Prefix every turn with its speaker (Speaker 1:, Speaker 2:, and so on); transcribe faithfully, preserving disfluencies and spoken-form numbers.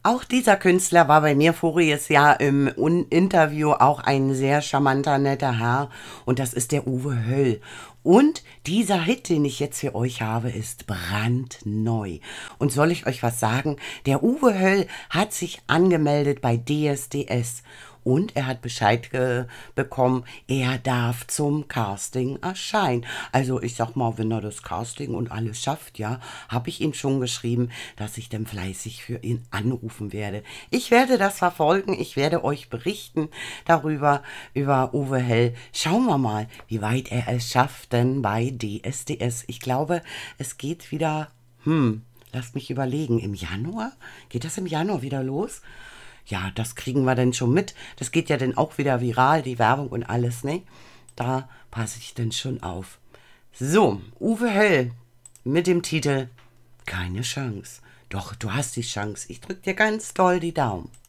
Speaker 1: Auch dieser Künstler war bei mir voriges Jahr im Un Interview auch ein sehr charmanter, netter Herr. Und das ist der Uwe Höll. Und dieser Hit, den ich jetzt für euch habe, ist brandneu. Und soll ich euch was sagen? Der Uwe Höll hat sich angemeldet bei D S D S. Und er hat Bescheid ge bekommen, er darf zum Casting erscheinen. Also ich sag mal, wenn er das Casting und alles schafft, ja, habe ich ihm schon geschrieben, dass ich dann fleißig für ihn anrufen werde. Ich werde das verfolgen, ich werde euch berichten darüber, über Uwe Hell. Schauen wir mal, wie weit er es schafft, denn bei D S D S. Ich glaube, es geht wieder, hm, lasst mich überlegen, im Januar? Geht das im Januar wieder los? Ja, das kriegen wir denn schon mit. Das geht ja dann auch wieder viral, die Werbung und alles, ne? Da passe ich denn schon auf. So, Uwe Höll mit dem Titel Keine Chance. Doch, du hast die Chance. Ich drück dir ganz doll die Daumen.